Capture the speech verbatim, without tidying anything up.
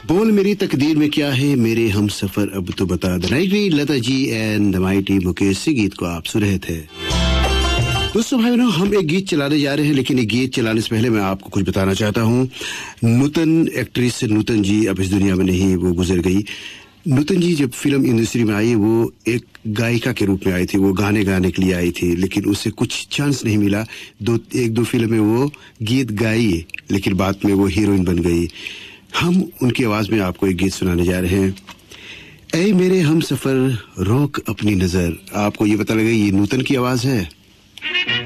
बोल मेरी तकदीर में क्या है मेरे हम सफर अब तो बता। The night Lata ji and the mighty Mukesh से गीत को आप सुन रहे थे। दोस्तों भाई बहनों, हम एक गीत चलाने जा रहे हैं, लेकिन एक गीत चलाने से पहले मैं आपको कुछ बताना चाहता हूँ। नूतन एक्ट्रेस नूतन जी अब इस दुनिया में नहीं, वो गुजर गई। नूतन जी जब फिल्म इंडस्ट्री में आई, वो एक गायिका के रूप में आई थी, वो गाने गाने के लिए आई थी, लेकिन उसे कुछ चांस नहीं मिला। दो एक दो फिल्म में वो गीत गाई, लेकिन बाद में वो हीरोइन बन गई। हम उनकी आवाज में आपको एक गीत सुनाने जा रहे हैं। ऐ मेरे हम सफर रोक अपनी नजर। आपको ये पता लगा ये नूतन की आवाज है।